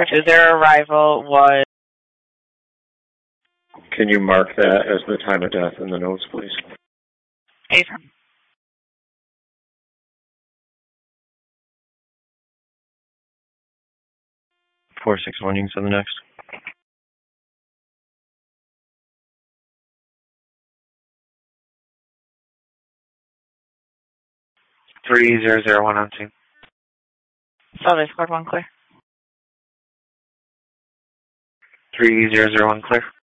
Their arrival was... Can you mark that as the time of death in the notes, please? Affirm. Four 6-1, you can send the next. Three 001 on scene. So they scored one clear. 3001 clear.